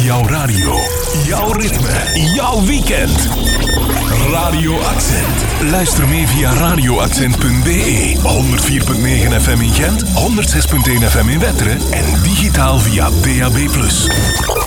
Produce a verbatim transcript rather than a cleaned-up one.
Jouw radio, jouw ritme, jouw weekend. Radio Accent. Luister mee via radio accent punt b e, honderd vier komma negen F M in Gent, honderd zes komma één F M in Wetteren en digitaal via D A B plus.